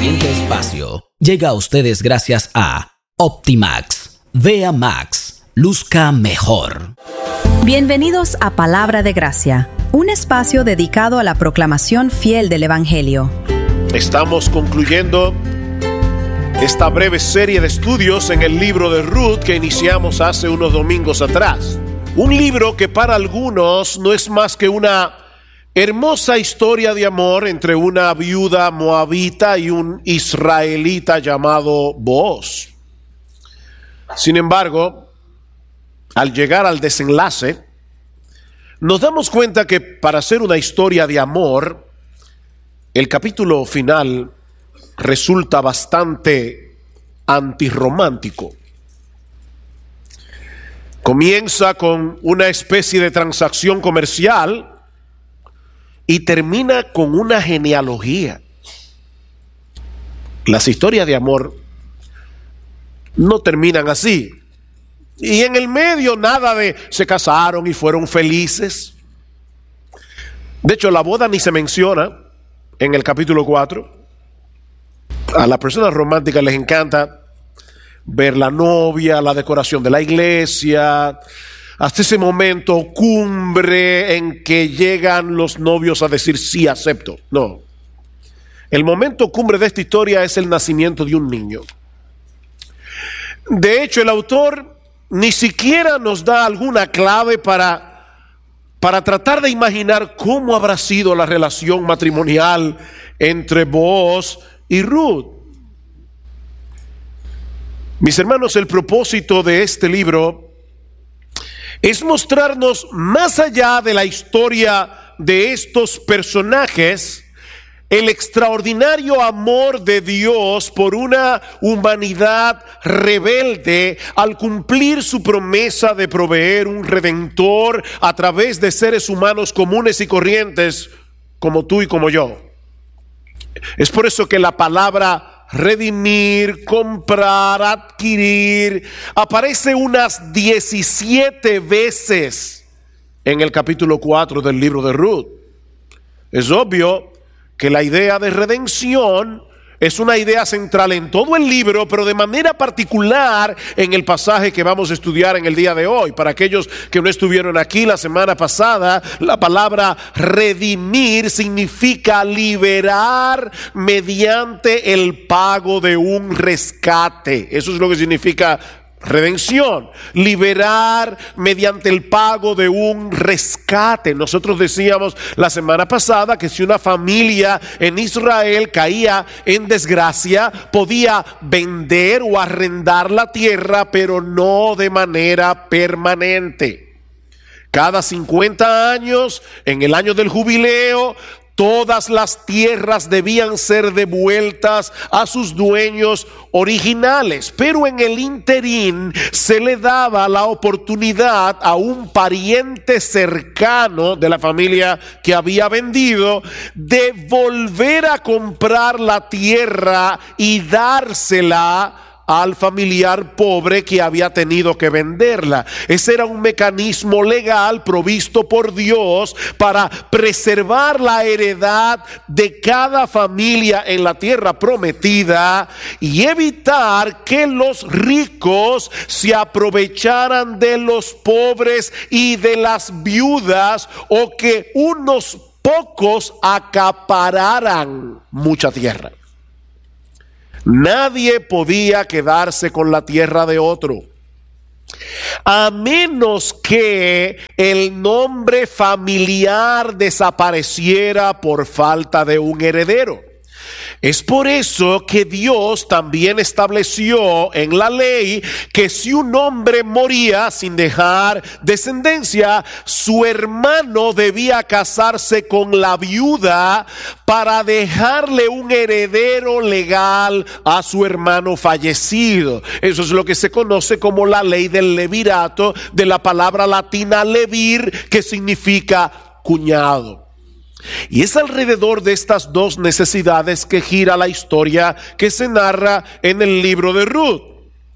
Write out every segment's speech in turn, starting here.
siguiente espacio llega a ustedes gracias a Optimax. Vea Max. Luzca mejor. Bienvenidos a Palabra de Gracia, un espacio dedicado a la proclamación fiel del Evangelio. Estamos concluyendo esta breve serie de estudios en el libro de Ruth que iniciamos hace unos domingos atrás. Un libro que para algunos no es más que una hermosa historia de amor entre una viuda moabita y un israelita llamado Booz. Sin embargo, al llegar al desenlace, nos damos cuenta que para ser una historia de amor, el capítulo final resulta bastante antirromántico. Comienza con una especie de transacción comercial y termina con una genealogía. Las historias de amor no terminan así. Y en el medio nada de se casaron y fueron felices. De hecho, la boda ni se menciona en el capítulo 4. A las personas románticas les encanta ver la novia, la decoración de la iglesia, hasta ese momento cumbre en que llegan los novios a decir sí, acepto. No. El momento cumbre de esta historia es el nacimiento de un niño. De hecho, el autor ni siquiera nos da alguna clave para tratar de imaginar cómo habrá sido la relación matrimonial entre Booz y Ruth. Mis hermanos, el propósito de este libro es mostrarnos más allá de la historia de estos personajes, el extraordinario amor de Dios por una humanidad rebelde al cumplir su promesa de proveer un redentor a través de seres humanos comunes y corrientes como tú y como yo. Es por eso que la palabra redimir, comprar, adquirir aparece unas 17 veces en el capítulo 4 del libro de Ruth. Es obvio que la idea de redención es una idea central en todo el libro, pero de manera particular en el pasaje que vamos a estudiar en el día de hoy. Para aquellos que no estuvieron aquí la semana pasada, la palabra redimir significa liberar mediante el pago de un rescate. Eso es lo que significa redención, liberar mediante el pago de un rescate. Nosotros decíamos la semana pasada que si una familia en Israel caía en desgracia, podía vender o arrendar la tierra, pero no de manera permanente. Cada 50 años, en el año del jubileo, todas las tierras debían ser devueltas a sus dueños originales, pero en el interín se le daba la oportunidad a un pariente cercano de la familia que había vendido de volver a comprar la tierra y dársela al familiar pobre que había tenido que venderla. Ese era un mecanismo legal provisto por Dios para preservar la heredad de cada familia en la tierra prometida y evitar que los ricos se aprovecharan de los pobres y de las viudas, o que unos pocos acapararan mucha tierra. Nadie podía quedarse con la tierra de otro, a menos que el nombre familiar desapareciera por falta de un heredero. Es por eso que Dios también estableció en la ley que si un hombre moría sin dejar descendencia, su hermano debía casarse con la viuda para dejarle un heredero legal a su hermano fallecido. Eso es lo que se conoce como la ley del levirato, de la palabra latina levir, que significa cuñado. Y es alrededor de estas dos necesidades que gira la historia que se narra en el libro de Ruth.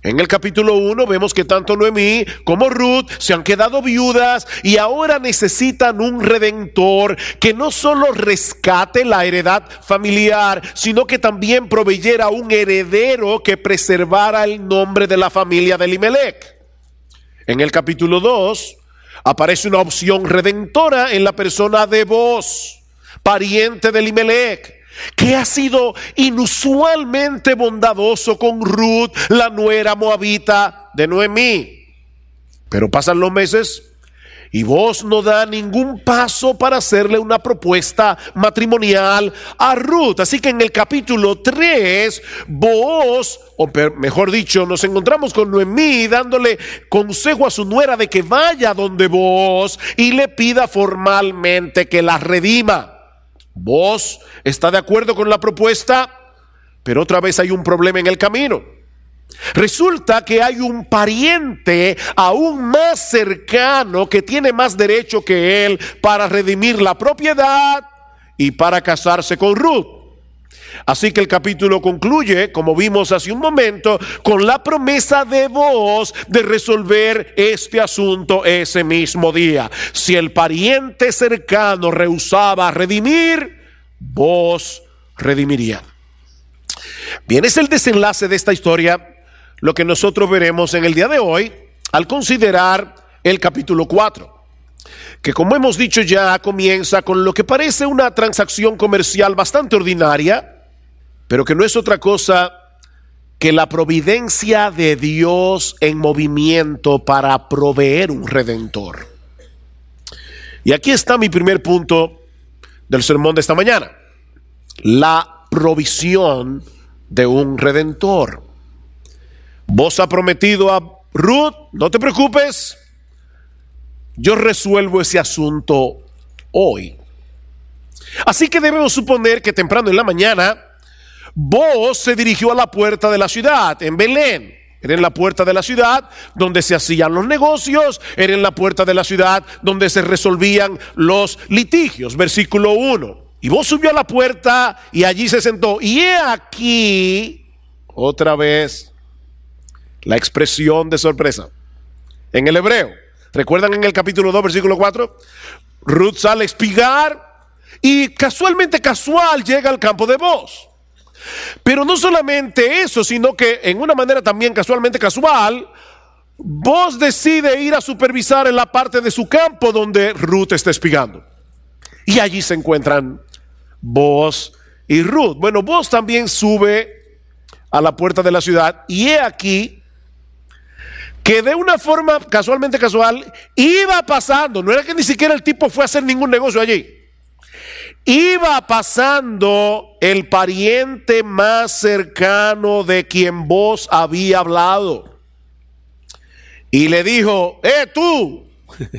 En el capítulo 1 vemos que tanto Noemí como Ruth se han quedado viudas y ahora necesitan un redentor que no solo rescate la heredad familiar, sino que también proveyera un heredero que preservara el nombre de la familia de Elimelech. En el capítulo 2 aparece una opción redentora en la persona de Booz, pariente de Elimelech, que ha sido inusualmente bondadoso con Ruth, la nuera moabita de Noemí. Pero pasan los meses y Booz no da ningún paso para hacerle una propuesta matrimonial a Ruth. Así que en el capítulo 3, Booz, o mejor dicho, nos encontramos con Noemí dándole consejo a su nuera de que vaya donde Booz y le pida formalmente que la redima. Booz está de acuerdo con la propuesta, pero otra vez hay un problema en el camino. Resulta que hay un pariente aún más cercano que tiene más derecho que él para redimir la propiedad y para casarse con Ruth. Así que el capítulo concluye, como vimos hace un momento, con la promesa de Booz de resolver este asunto ese mismo día. Si el pariente cercano rehusaba redimir, Booz redimiría. Bien, es el desenlace de esta historia lo que nosotros veremos en el día de hoy al considerar el capítulo 4. Que, como hemos dicho ya, comienza con lo que parece una transacción comercial bastante ordinaria, pero que no es otra cosa que la providencia de Dios en movimiento para proveer un redentor. Y aquí está mi primer punto del sermón de esta mañana: la provisión de un redentor. Vos ha prometido a Ruth: no te preocupes, yo resuelvo ese asunto hoy. Así que debemos suponer que temprano en la mañana Booz se dirigió a la puerta de la ciudad, en Belén. Era en la puerta de la ciudad donde se hacían los negocios, era en la puerta de la ciudad donde se resolvían los litigios. Versículo 1. Y Booz subió a la puerta y allí se sentó. Y he aquí, otra vez, la expresión de sorpresa en el hebreo. ¿Recuerdan en el capítulo 2, versículo 4? Ruth sale a espigar y casual llega al campo de Booz. Pero no solamente eso, sino que en una manera también casualmente casual, Booz decide ir a supervisar en la parte de su campo donde Ruth está espigando. Y allí se encuentran Booz y Ruth. Bueno, Booz también sube a la puerta de la ciudad y he aquí que de una forma casualmente casual iba pasando, no era que ni siquiera el tipo fue a hacer ningún negocio allí. Iba pasando el pariente más cercano de quien Booz había hablado. Y le dijo: tú,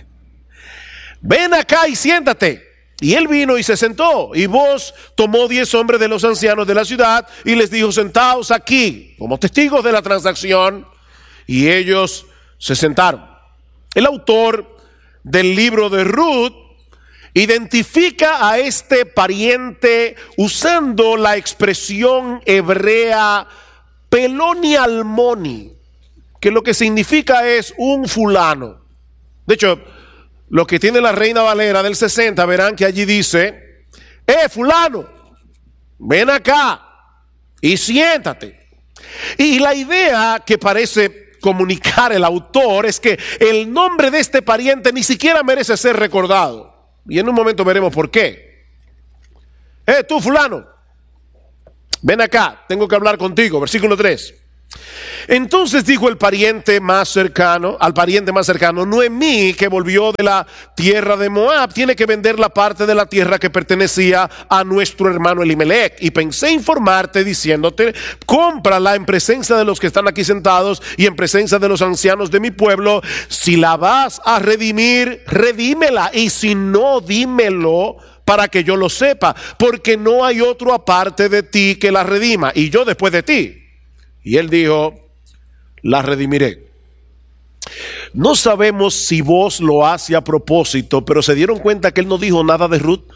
ven acá y siéntate. Y él vino y se sentó. Y Booz tomó 10 hombres de los ancianos de la ciudad y les dijo: sentaos aquí como testigos de la transacción. Y ellos se sentaron. El autor del libro de Ruth identifica a este pariente usando la expresión hebrea Peloni Almoni, que lo que significa es un fulano. De hecho, lo que tiene la Reina Valera del 60, verán que allí dice: fulano, ven acá y siéntate. Y la idea que parece comunicar el autor es que el nombre de este pariente ni siquiera merece ser recordado. Y en un momento veremos por qué. Tú fulano, ven acá, tengo que hablar contigo. Versículo 3. Entonces dijo el pariente más cercano, al pariente más cercano: Noemí, que volvió de la tierra de Moab, tiene que vender la parte de la tierra que pertenecía a nuestro hermano Elimelech. Y pensé informarte diciéndote: cómprala en presencia de los que están aquí sentados y en presencia de los ancianos de mi pueblo. Si la vas a redimir, redímela, y si no, dímelo para que yo lo sepa, porque no hay otro aparte de ti que la redima, y yo después de ti. Y él dijo: la redimiré. No sabemos si Booz lo hace a propósito, pero se dieron cuenta que él no dijo nada de Ruth,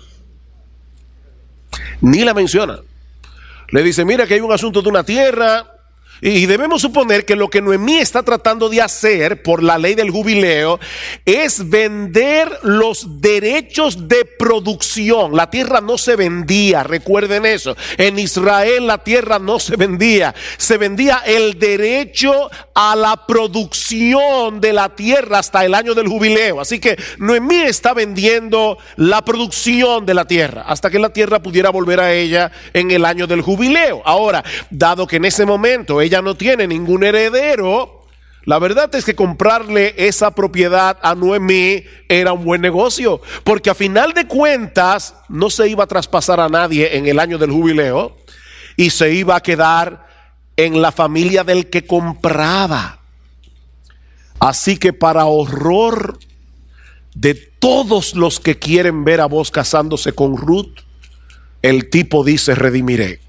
ni la menciona. Le dice: mira que hay un asunto de una tierra, Y debemos suponer que lo que Noemí está tratando de hacer por la ley del jubileo es vender los derechos de producción. La tierra no se vendía, recuerden eso. En Israel la tierra no se vendía. Se vendía el derecho a la producción de la tierra hasta el año del jubileo. Así que Noemí está vendiendo la producción de la tierra hasta que la tierra pudiera volver a ella en el año del jubileo. Ahora, dado que en ese momento ella no tiene ningún heredero, la verdad es que comprarle esa propiedad a Noemí era un buen negocio, porque a final de cuentas no se iba a traspasar a nadie en el año del jubileo y se iba a quedar en la familia del que compraba. Así que, para horror de todos los que quieren ver a Boaz casándose con Ruth, el tipo dice: redimiré.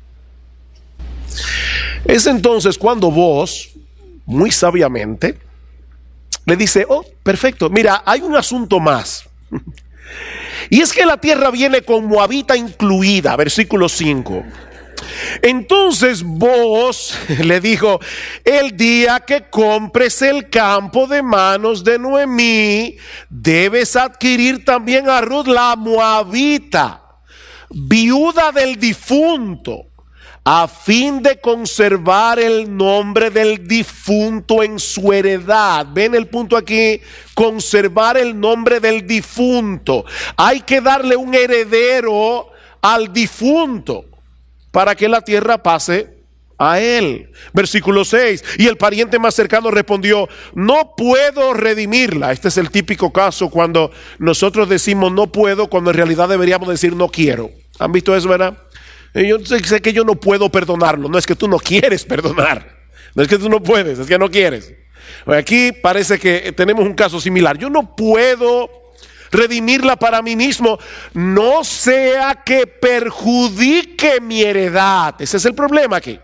Es entonces cuando Boaz, muy sabiamente, le dice: oh, perfecto, mira, hay un asunto más. Y es que la tierra viene con moabita incluida, versículo 5. Entonces Boaz le dijo: el día que compres el campo de manos de Noemí, debes adquirir también a Ruth la moabita, viuda del difunto, a fin de conservar el nombre del difunto en su heredad. ¿Ven el punto aquí? Conservar el nombre del difunto. Hay que darle un heredero al difunto para que la tierra pase a él. Versículo 6. Y el pariente más cercano respondió: no puedo redimirla. Este es el típico caso cuando nosotros decimos no puedo, cuando en realidad deberíamos decir no quiero. ¿Han visto eso, verdad? Yo sé que yo no puedo perdonarlo. No es que tú no quieres perdonar, no es que tú no puedes, es que no quieres. Aquí parece que tenemos un caso similar. Yo no puedo redimirla para mí mismo, no sea que perjudique mi heredad. Ese es el problema aquí.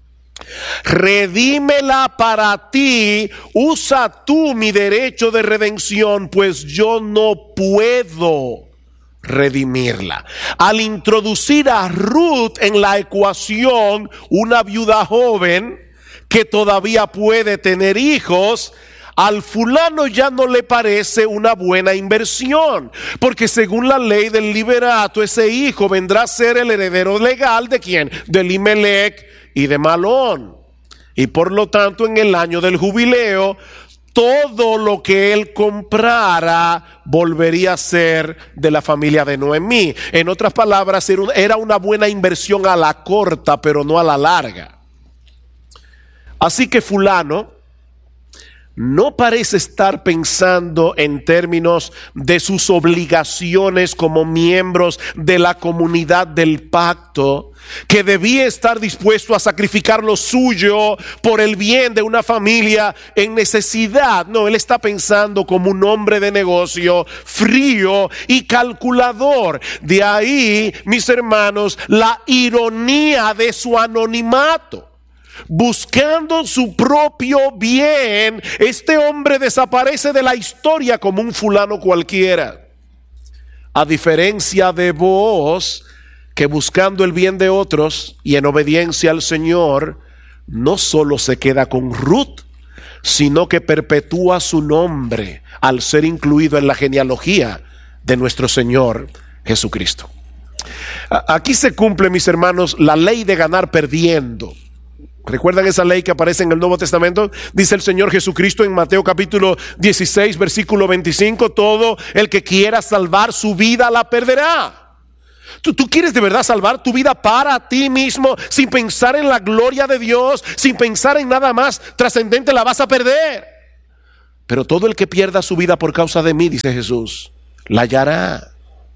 Redímela para ti, usa tú mi derecho de redención, pues yo no puedo redimirla. Al introducir a Ruth en la ecuación, una viuda joven que todavía puede tener hijos, al fulano ya no le parece una buena inversión, porque según la ley del liberato, ese hijo vendrá a ser el heredero legal ¿de quién? De Elimelech y de Malón. Y por lo tanto, en el año del jubileo, todo lo que él comprara volvería a ser de la familia de Noemí. En otras palabras, era una buena inversión a la corta, pero no a la larga. Así que fulano no parece estar pensando en términos de sus obligaciones como miembros de la comunidad del pacto, que debía estar dispuesto a sacrificar lo suyo por el bien de una familia en necesidad. No, él está pensando como un hombre de negocio frío y calculador. De ahí, mis hermanos, la ironía de su anonimato. Buscando su propio bien, este hombre desaparece de la historia como un fulano cualquiera. A diferencia de Boaz, que buscando el bien de otros y en obediencia al Señor, no solo se queda con Ruth, sino que perpetúa su nombre al ser incluido en la genealogía de nuestro Señor Jesucristo. Aquí se cumple, mis hermanos, la ley de ganar perdiendo. ¿Recuerdan esa ley que aparece en el Nuevo Testamento? Dice el Señor Jesucristo en Mateo capítulo 16, versículo 25: todo el que quiera salvar su vida la perderá. ¿Tú quieres de verdad salvar tu vida para ti mismo, sin pensar en la gloria de Dios, sin pensar en nada más trascendente? La vas a perder. Pero todo el que pierda su vida por causa de mí, dice Jesús, la hallará.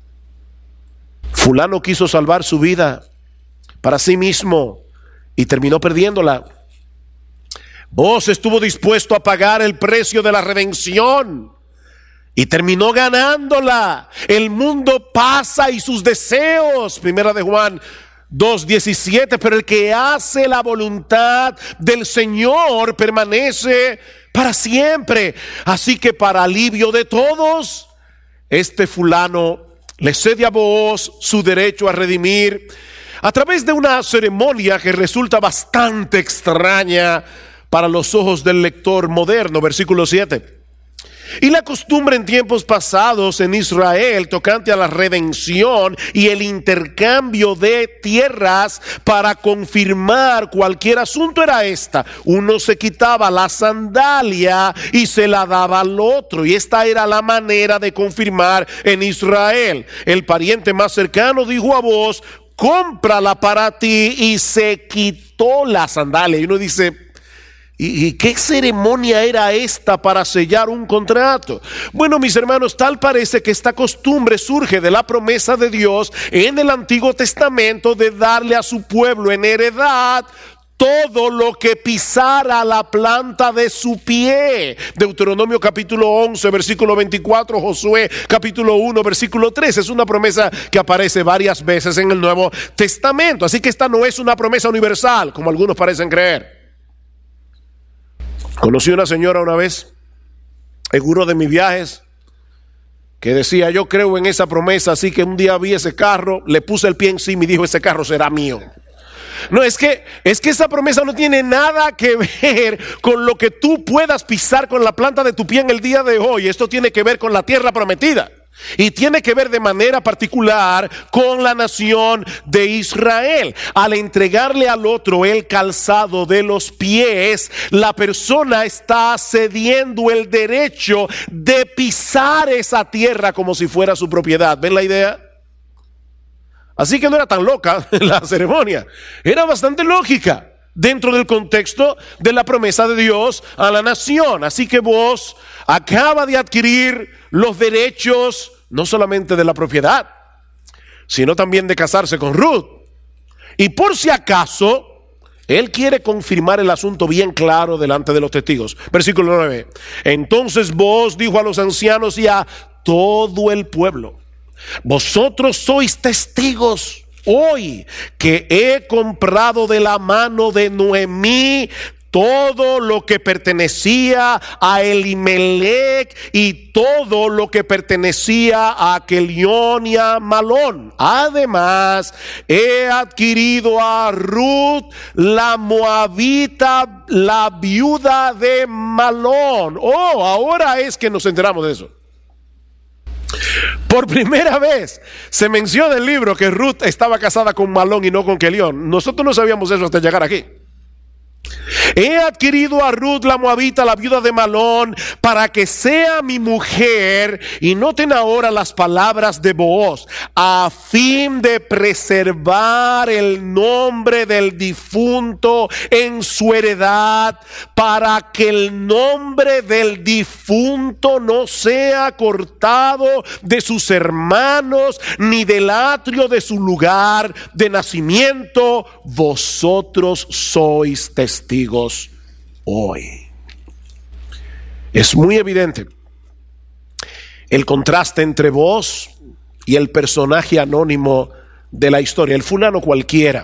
Fulano quiso salvar su vida para sí mismo y terminó perdiéndola. Boaz estuvo dispuesto a pagar el precio de la redención y terminó ganándola. El mundo pasa y sus deseos, primera de Juan 2:17, pero el que hace la voluntad del Señor permanece para siempre. Así que, para alivio de todos, este fulano le cede a Boaz su derecho a redimir. a través de una ceremonia que resulta bastante extraña para los ojos del lector moderno. Versículo 7. Y la costumbre en tiempos pasados en Israel tocante a la redención y el intercambio de tierras para confirmar cualquier asunto era esta: uno se quitaba la sandalia y se la daba al otro, y esta era la manera de confirmar en Israel. El pariente más cercano dijo a vos: cómprala para ti, y se quitó la sandalia. Y uno dice: ¿y qué ceremonia era esta para sellar un contrato? Bueno, mis hermanos, tal parece que esta costumbre surge de la promesa de Dios en el Antiguo Testamento de darle a su pueblo en heredad todo lo que pisara la planta de su pie. Deuteronomio capítulo 11, versículo 24, Josué capítulo 1, versículo 3. Es una promesa que aparece varias veces en el Nuevo Testamento. Así que esta no es una promesa universal, como algunos parecen creer. Conocí una señora una vez en uno de mis viajes que decía: yo creo en esa promesa, así que un día vi ese carro, le puse el pie encima y dijo: ese carro será mío. No, es que esa promesa no tiene nada que ver con lo que tú puedas pisar con la planta de tu pie en el día de hoy. Esto tiene que ver con la tierra prometida. Y tiene que ver de manera particular con la nación de Israel. Al entregarle al otro el calzado de los pies, la persona está cediendo el derecho de pisar esa tierra como si fuera su propiedad. ¿Ven la idea? Así que no era tan loca la ceremonia, era bastante lógica dentro del contexto de la promesa de Dios a la nación. Así que vos acaba de adquirir los derechos no solamente de la propiedad, sino también de casarse con Ruth. Y por si acaso, él quiere confirmar el asunto bien claro delante de los testigos. Versículo 9. Entonces vos, dijo a los ancianos y a todo el pueblo: vosotros sois testigos hoy que he comprado de la mano de Noemí todo lo que pertenecía a Elimelech y todo lo que pertenecía a Kelión y a Malón. Además, he adquirido a Ruth la moabita, la viuda de Malón. Oh, ahora es que nos enteramos de eso. Por primera vez se menciona en el libro que Ruth estaba casada con Malón y no con Kelión. Nosotros no sabíamos eso hasta llegar aquí. He adquirido a Ruth la moabita, la viuda de Malón, para que sea mi mujer. Y noten ahora las palabras de Booz: a fin de preservar el nombre del difunto en su heredad, para que el nombre del difunto no sea cortado de sus hermanos, ni del atrio de su lugar de nacimiento. Vosotros sois testigos hoy. Es muy evidente el contraste entre vos y el personaje anónimo de la historia, el fulano cualquiera.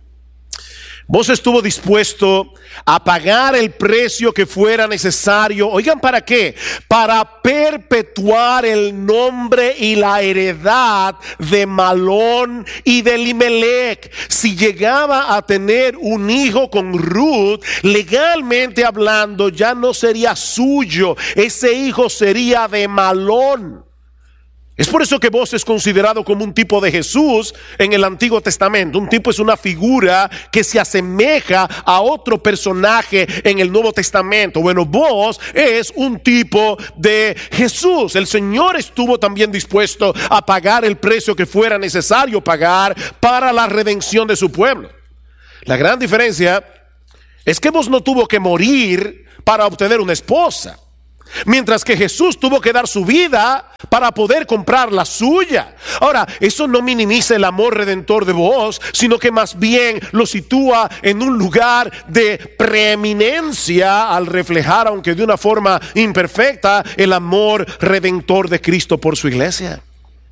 Vos estuvo dispuesto a pagar el precio que fuera necesario. Oigan, ¿para qué? Para perpetuar el nombre y la heredad de Malón y de Elimelech. Si llegaba a tener un hijo con Ruth, legalmente hablando, ya no sería suyo. Ese hijo sería de Malón. Es por eso que Booz es considerado como un tipo de Jesús en el Antiguo Testamento. Un tipo es una figura que se asemeja a otro personaje en el Nuevo Testamento. Bueno, Booz es un tipo de Jesús. El Señor estuvo también dispuesto a pagar el precio que fuera necesario pagar para la redención de su pueblo. La gran diferencia es que Booz no tuvo que morir para obtener una esposa, mientras que Jesús tuvo que dar su vida para poder comprar la suya. Ahora, eso no minimiza el amor redentor de Booz, sino que más bien lo sitúa en un lugar de preeminencia al reflejar, aunque de una forma imperfecta, el amor redentor de Cristo por su iglesia.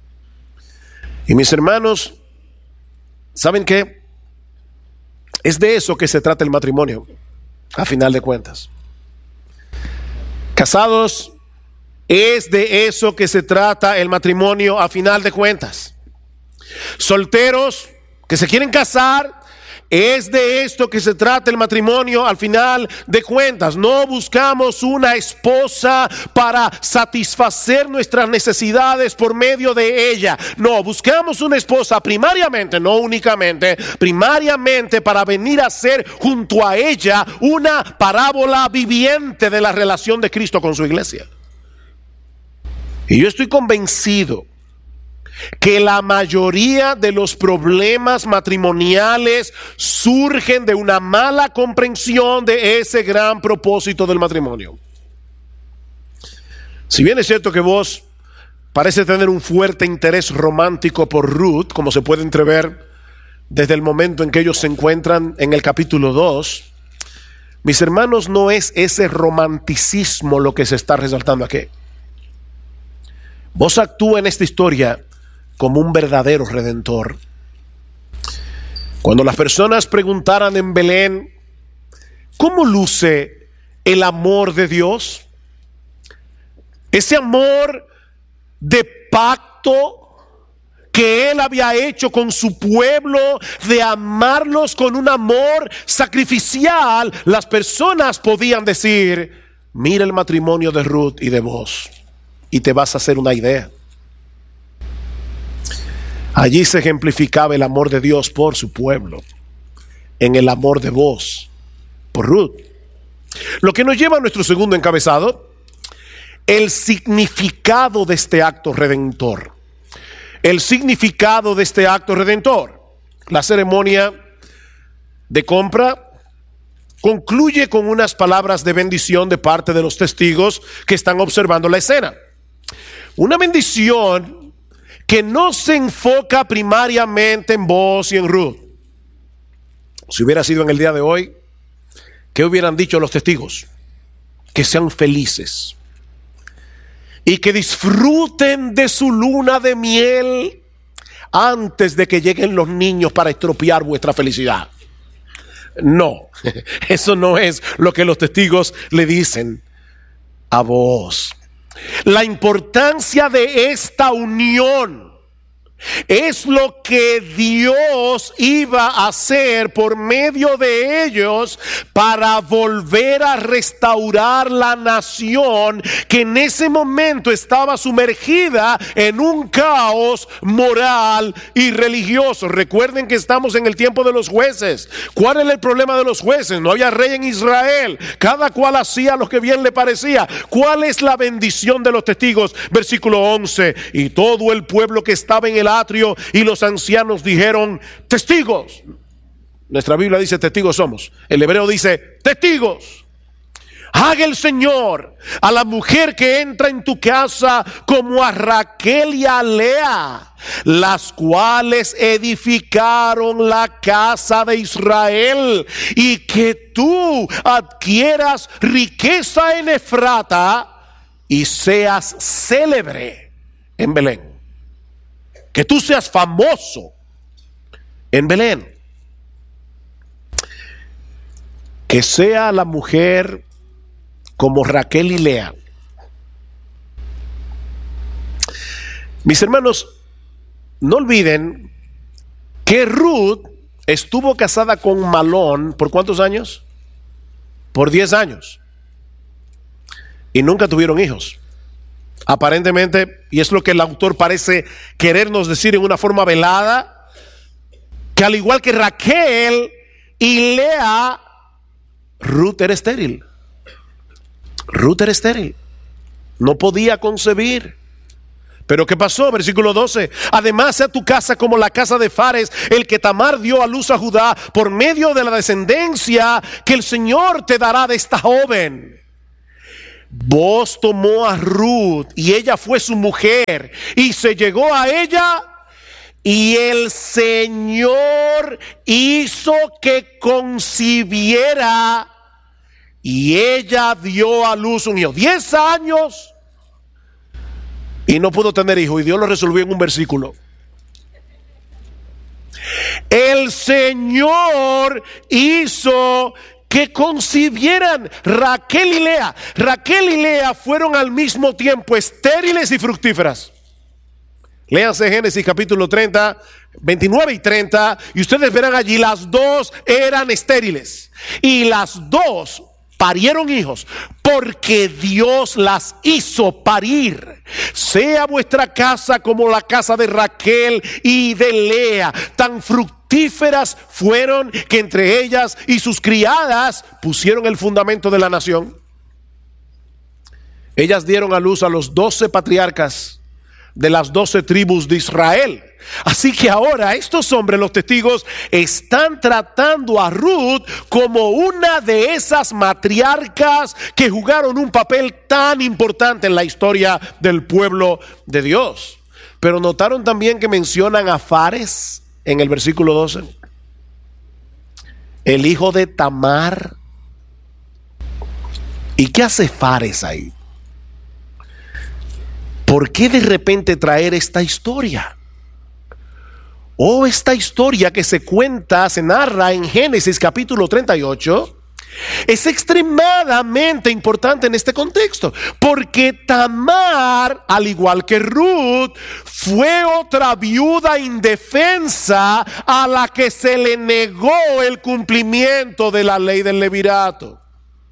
Y mis hermanos, ¿saben qué? Es de eso que se trata el matrimonio, a final de cuentas. Casados, es de eso que se trata el matrimonio a final de cuentas. Solteros, que se quieren casar. Es de esto que se trata el matrimonio al final de cuentas. No buscamos una esposa para satisfacer nuestras necesidades por medio de ella. No, buscamos una esposa primariamente, no únicamente, primariamente para venir a ser junto a ella una parábola viviente de la relación de Cristo con su iglesia. Y yo estoy convencido que la mayoría de los problemas matrimoniales surgen de una mala comprensión de ese gran propósito del matrimonio. Si bien es cierto que vos parece tener un fuerte interés romántico por Ruth, como se puede entrever desde el momento en que ellos se encuentran en el capítulo 2, mis hermanos, no es ese romanticismo lo que se está resaltando aquí. Vos actúa en esta historia como un verdadero redentor. Cuando las personas preguntaran en Belén, ¿cómo luce el amor de Dios? Ese amor de pacto que Él había hecho con su pueblo, de amarlos con un amor sacrificial, las personas podían decir, mira el matrimonio de Ruth y de vos, y te vas a hacer una idea. Allí se ejemplificaba el amor de Dios por su pueblo, en el amor de vos por Ruth. Lo que nos lleva a nuestro segundo encabezado, el significado de este acto redentor. El significado de este acto redentor. La ceremonia de compra concluye con unas palabras de bendición de parte de los testigos que están observando la escena. Una bendición que no se enfoca primariamente en vos y en Ruth. Si hubiera sido en el día de hoy, ¿qué hubieran dicho los testigos? Que sean felices y que disfruten de su luna de miel antes de que lleguen los niños para estropear vuestra felicidad. No, eso no es lo que los testigos le dicen a vos. La importancia de esta unión es lo que Dios iba a hacer por medio de ellos para volver a restaurar la nación que en ese momento estaba sumergida en un caos moral y religioso. Recuerden que estamos en el tiempo de los jueces. ¿Cuál era el problema de los jueces? No había rey en Israel. Cada cual hacía lo que bien le parecía. ¿Cuál es la bendición de los testigos? Versículo 11. Y todo el pueblo que estaba en el atrio y los ancianos dijeron, testigos. Nuestra Biblia dice testigos somos. El hebreo dice testigos. Haga el Señor a la mujer que entra en tu casa como a Raquel y a Lea, las cuales edificaron la casa de Israel, y que tú adquieras riqueza en Efrata y seas célebre en Belén. Que tú seas famoso en Belén. Que sea la mujer como Raquel y Lea. Mis hermanos, no olviden que Ruth estuvo casada con Malón ¿por cuántos años? Por 10 años. Y nunca tuvieron hijos. Aparentemente, y es lo que el autor parece querernos decir en una forma velada, que al igual que Raquel y Lea, Ruth era estéril. Ruth era estéril. No podía concebir. Pero ¿qué pasó? Versículo 12. Además, sea tu casa como la casa de Fares, el que Tamar dio a luz a Judá por medio de la descendencia que el Señor te dará de esta joven. Vos tomó a Ruth y ella fue su mujer y se llegó a ella, y el Señor hizo que concibiera y ella dio a luz un hijo. 10 años y no pudo tener hijo, y Dios lo resolvió en un versículo. El Señor hizo que concibieran Raquel y Lea. Raquel y Lea fueron al mismo tiempo estériles y fructíferas. Léanse Génesis capítulo 30, 29 y 30, y ustedes verán allí, las dos eran estériles y las dos parieron hijos, porque Dios las hizo parir. Sea vuestra casa como la casa de Raquel y de Lea, tan fructíferas fueron que entre ellas y sus criadas pusieron el fundamento de la nación. Ellas dieron a luz a los 12 patriarcas de las 12 tribus de Israel. Así que ahora estos hombres, los testigos, están tratando a Ruth como una de esas matriarcas que jugaron un papel tan importante en la historia del pueblo de Dios. Pero notaron también que mencionan a Fares en el versículo 12, el hijo de Tamar. ¿Y qué hace Fares ahí? ¿Por qué de repente traer esta historia? Esta historia que se cuenta, se narra en Génesis capítulo 38, es extremadamente importante en este contexto, porque Tamar, al igual que Ruth, fue otra viuda indefensa a la que se le negó el cumplimiento de la ley del levirato.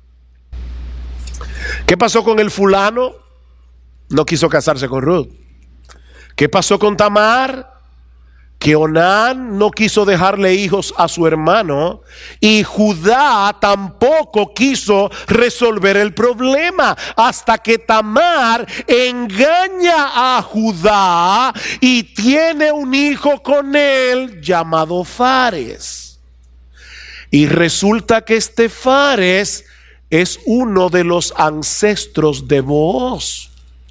¿Qué pasó con el fulano? No quiso casarse con Ruth. ¿Qué pasó con Tamar? Que Onán no quiso dejarle hijos a su hermano, y Judá tampoco quiso resolver el problema, hasta que Tamar engaña a Judá y tiene un hijo con él llamado Fares. Y resulta que este Fares es uno de los ancestros de Booz,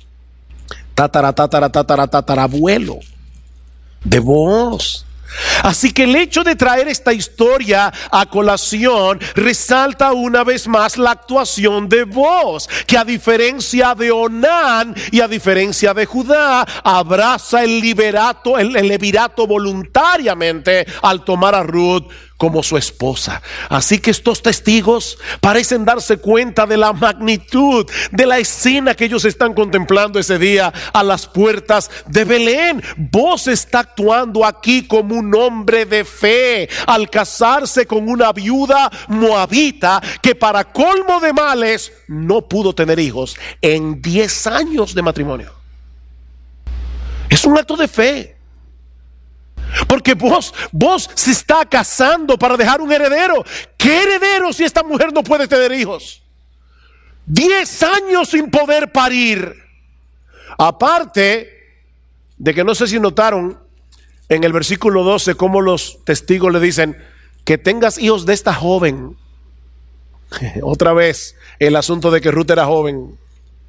tatarabuelo de Booz. Así que el hecho de traer esta historia a colación resalta una vez más la actuación de Booz, que a diferencia de Onán y a diferencia de Judá, abraza el levirato voluntariamente al tomar a Ruth como su esposa. Así que estos testigos parecen darse cuenta de la magnitud de la escena que ellos están contemplando ese día a las puertas de Belén. Booz está actuando aquí como un hombre de fe al casarse con una viuda moabita que, para colmo de males, no pudo tener hijos en 10 años de matrimonio. Es un acto de fe, porque Booz se está casando para dejar un heredero. ¿Qué heredero si esta mujer no puede tener hijos? 10 años sin poder parir. Aparte de que, no sé si notaron en el versículo 12 cómo los testigos le dicen que tengas hijos de esta joven. Otra vez el asunto de que Ruth era joven.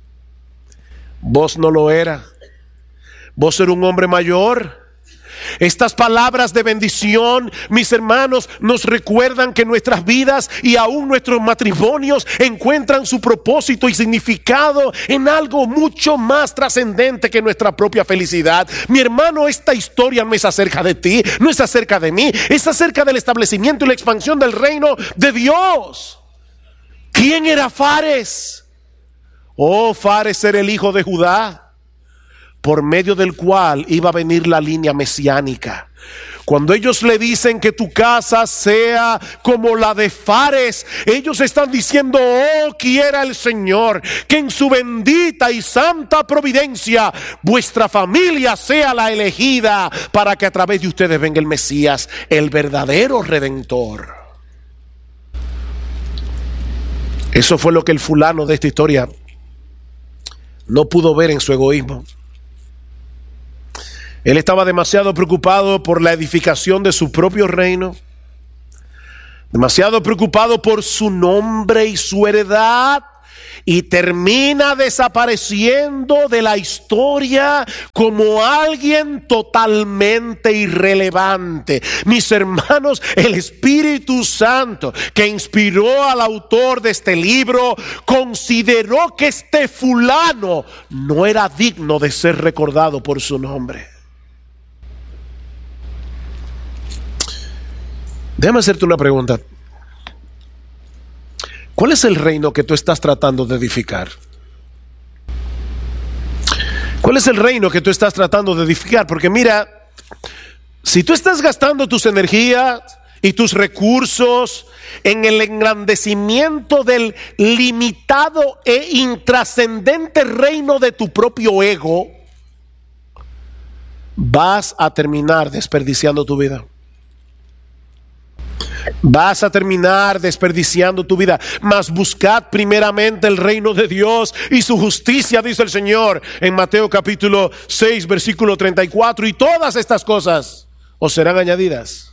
Booz no lo era. Booz era un hombre mayor. Estas palabras de bendición, mis hermanos, nos recuerdan que nuestras vidas y aún nuestros matrimonios encuentran su propósito y significado en algo mucho más trascendente que nuestra propia felicidad. Mi hermano, esta historia no es acerca de ti, no es acerca de mí, es acerca del establecimiento y la expansión del reino de Dios. ¿Quién era Fares? Fares era el hijo de Judá, por medio del cual iba a venir la línea mesiánica. Cuando ellos le dicen que tu casa sea como la de Fares, ellos están diciendo: quiera el Señor que en su bendita y santa providencia vuestra familia sea la elegida, para que a través de ustedes venga el Mesías, el verdadero Redentor. Eso fue lo que el fulano de esta historia no pudo ver en su egoísmo. Él estaba demasiado preocupado por la edificación de su propio reino, demasiado preocupado por su nombre y su heredad, y termina desapareciendo de la historia como alguien totalmente irrelevante. Mis hermanos, el Espíritu Santo que inspiró al autor de este libro consideró que este fulano no era digno de ser recordado por su nombre. Déjame hacerte una pregunta. ¿Cuál es el reino que tú estás tratando de edificar? ¿Cuál es el reino que tú estás tratando de edificar? Porque mira, si tú estás gastando tus energías y tus recursos en el engrandecimiento del limitado e intrascendente reino de tu propio ego, vas a terminar desperdiciando tu vida. Vas a terminar desperdiciando tu vida. Mas buscad primeramente el reino de Dios y su justicia, dice el Señor en Mateo capítulo 6 versículo 34, y todas estas cosas os serán añadidas.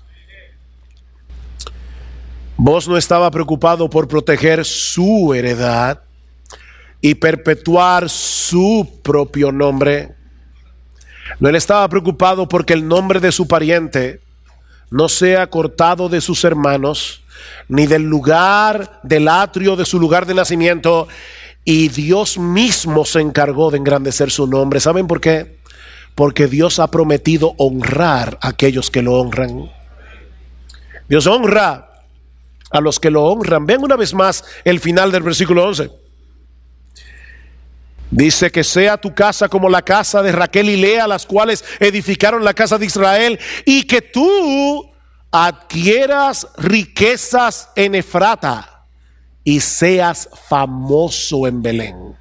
Vos no estaba preocupado por proteger su heredad y perpetuar su propio nombre. No, él estaba preocupado porque el nombre de su pariente no sea cortado de sus hermanos, ni del lugar, del atrio de su lugar de nacimiento, y Dios mismo se encargó de engrandecer su nombre. ¿Saben por qué? Porque Dios ha prometido honrar a aquellos que lo honran. Dios honra a los que lo honran. Vean una vez más el final del versículo 11. Dice que sea tu casa como la casa de Raquel y Lea, las cuales edificaron la casa de Israel, y que tú adquieras riquezas en Efrata y seas famoso en Belén.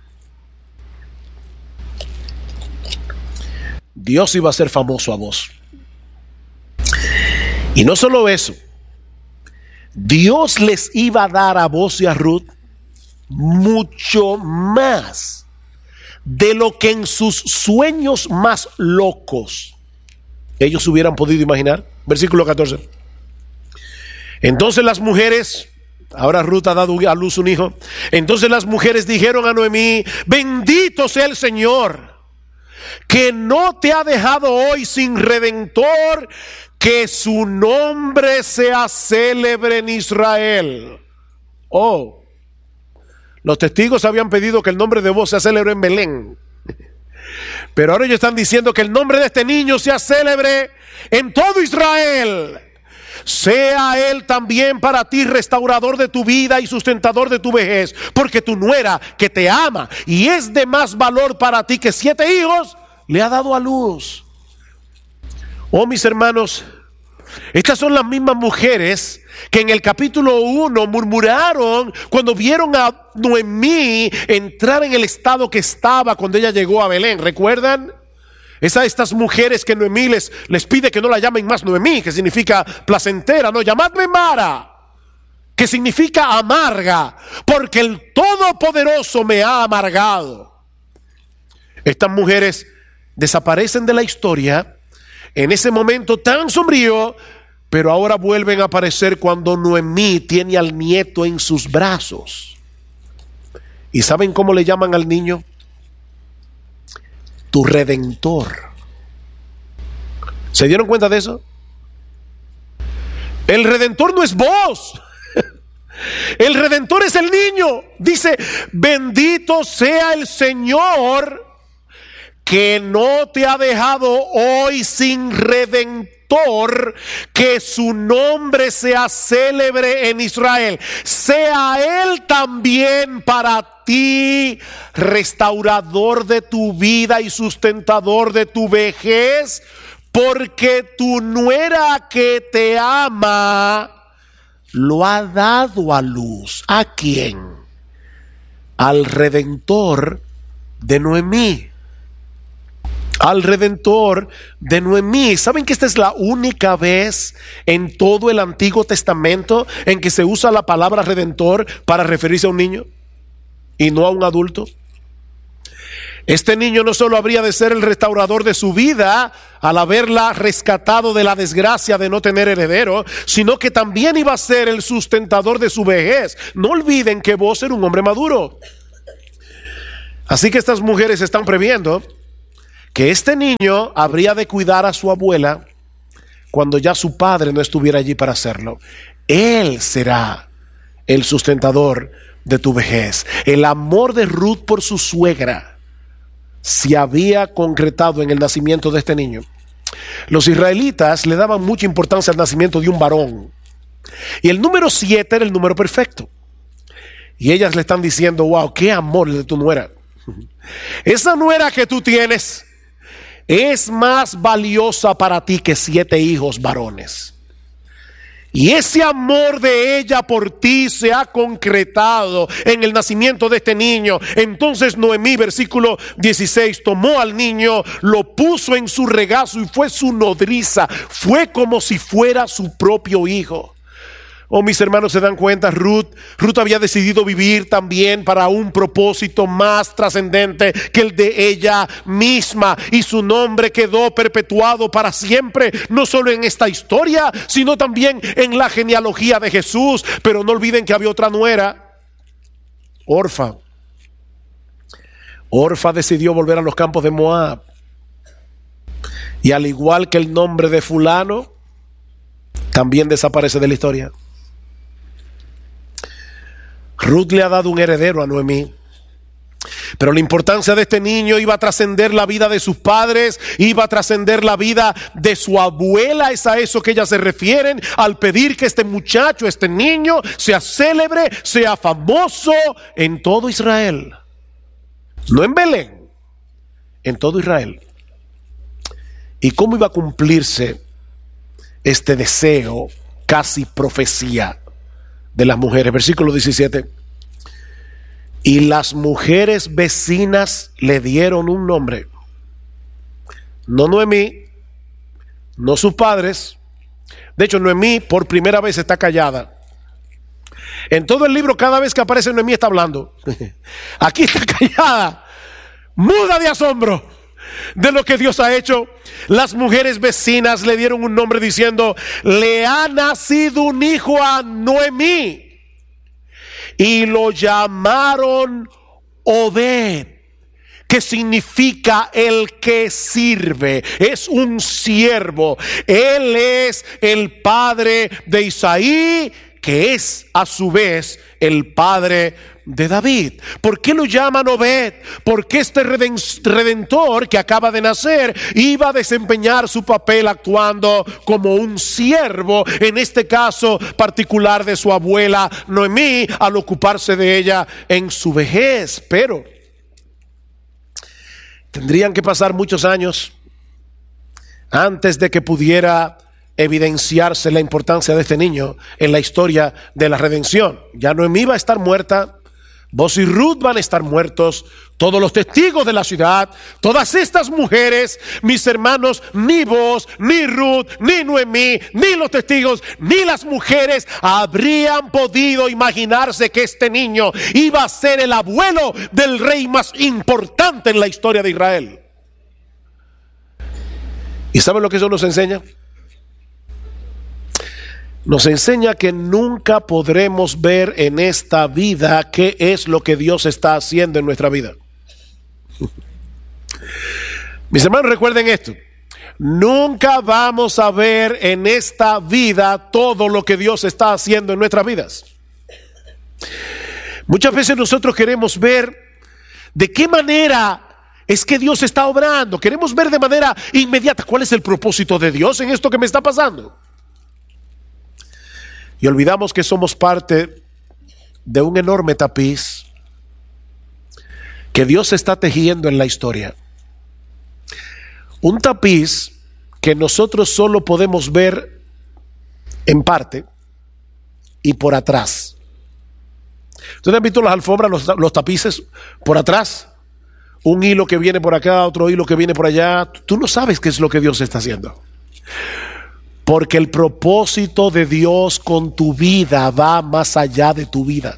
Dios iba a ser famoso a vos. Y no solo eso, Dios les iba a dar a vos y a Ruth mucho más de lo que en sus sueños más locos ellos hubieran podido imaginar. Versículo 14. Entonces las mujeres, ahora Ruth ha dado a luz un hijo. Entonces las mujeres dijeron a Noemí: bendito sea el Señor, que no te ha dejado hoy sin redentor, que su nombre sea célebre en Israel. Oh, los testigos habían pedido que el nombre de vos sea célebre en Belén, pero ahora ellos están diciendo que el nombre de este niño sea célebre en todo Israel. Sea él también para ti restaurador de tu vida y sustentador de tu vejez, porque tu nuera, que te ama y es de más valor para ti que 7 hijos, le ha dado a luz. Oh, mis hermanos, estas son las mismas mujeres que en el capítulo 1 murmuraron cuando vieron a Noemí entrar en el estado que estaba cuando ella llegó a Belén. ¿Recuerdan? Estas mujeres que Noemí les pide que no la llamen más Noemí, que significa placentera. No, llamadme Mara, que significa amarga, porque el Todopoderoso me ha amargado. Estas mujeres desaparecen de la historia en ese momento tan sombrío, pero ahora vuelven a aparecer cuando Noemí tiene al nieto en sus brazos. ¿Y saben cómo le llaman al niño? Tu redentor. ¿Se dieron cuenta de eso? El redentor no es vos. El redentor es el niño. Dice: bendito sea el Señor, que no te ha dejado hoy sin redentor, que su nombre sea célebre en Israel. Sea él también para ti restaurador de tu vida y sustentador de tu vejez, porque tu nuera que te ama lo ha dado a luz. ¿A quién? Al redentor de Noemí. Al redentor de Noemí. ¿Saben que esta es la única vez en todo el Antiguo Testamento en que se usa la palabra redentor para referirse a un niño y no a un adulto? Este niño no solo habría de ser el restaurador de su vida al haberla rescatado de la desgracia de no tener heredero, sino que también iba a ser el sustentador de su vejez. No olviden que vos eres un hombre maduro. Así que estas mujeres están previendo que este niño habría de cuidar a su abuela cuando ya su padre no estuviera allí para hacerlo. Él será el sustentador de tu vejez. El amor de Ruth por su suegra se había concretado en el nacimiento de este niño. Los israelitas le daban mucha importancia al nacimiento de un varón, y el número 7 era el número perfecto. Y ellas le están diciendo: wow, qué amor el de tu nuera. esa nuera que tú tienes es más valiosa para ti que 7 hijos varones. Y ese amor de ella por ti se ha concretado en el nacimiento de este niño. Entonces Noemí, versículo 16, tomó al niño, lo puso en su regazo y fue su nodriza. Fue como si fuera su propio hijo. Oh, mis hermanos, se dan cuenta, Ruth había decidido vivir también para un propósito más trascendente que el de ella misma, y su nombre quedó perpetuado para siempre, no solo en esta historia, sino también en la genealogía de Jesús. Pero no olviden que había otra nuera, Orfa. Orfa decidió volver a los campos de Moab, y al igual que el nombre de fulano, también desaparece de la historia. Ruth le ha dado un heredero a Noemí, pero la importancia de este niño iba a trascender la vida de sus padres, iba a trascender la vida de su abuela. Es a eso que ellas se refieren al pedir que este muchacho, este niño, sea célebre, sea famoso en todo Israel. No en Belén, en todo Israel. ¿Y cómo iba a cumplirse este deseo, casi profecía de las mujeres? Versículo 17. Y las mujeres vecinas le dieron un nombre. No Noemí, no sus padres. De hecho, Noemí por primera vez está callada. En todo el libro, cada vez que aparece Noemí está hablando. Aquí está callada, muda de asombro de lo que Dios ha hecho. Las mujeres vecinas le dieron un nombre diciendo: le ha nacido un hijo a Noemí, y lo llamaron Obed, que significa el que sirve. Es un siervo. Él es el padre de Isaí, que es a su vez el padre de David. ¿Por qué lo llaman Obed? Porque este redentor que acaba de nacer iba a desempeñar su papel actuando como un siervo, en este caso particular de su abuela Noemí, al ocuparse de ella en su vejez. Pero tendrían que pasar muchos años antes de que pudiera evidenciarse la importancia de este niño en la historia de la redención. Ya Noemí va a estar muerta, Boz y Ruth van a estar muertos, todos los testigos de la ciudad, todas estas mujeres, mis hermanos, ni Boz, ni Ruth, ni Noemí, ni los testigos, ni las mujeres habrían podido imaginarse que este niño iba a ser el abuelo del rey más importante en la historia de Israel. ¿Y saben lo que eso nos enseña? Nos enseña que nunca podremos ver en esta vida qué es lo que Dios está haciendo en nuestra vida. Mis hermanos, recuerden esto: nunca vamos a ver en esta vida todo lo que Dios está haciendo en nuestras vidas. Muchas veces nosotros queremos ver de qué manera es que Dios está obrando. Queremos ver de manera inmediata cuál es el propósito de Dios en esto que me está pasando. Y olvidamos que somos parte de un enorme tapiz que Dios está tejiendo en la historia. Un tapiz que nosotros solo podemos ver en parte y por atrás. ¿Ustedes han visto las alfombras, los tapices por atrás? Un hilo que viene por acá, otro hilo que viene por allá. Tú no sabes qué es lo que Dios está haciendo. Porque el propósito de Dios con tu vida va más allá de tu vida.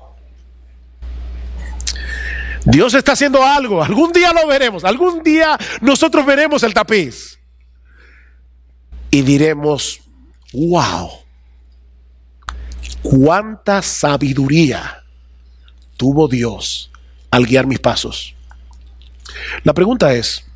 Dios está haciendo algo. Algún día lo veremos. Algún día nosotros veremos el tapiz y diremos: wow, cuánta sabiduría tuvo Dios al guiar mis pasos. La pregunta es: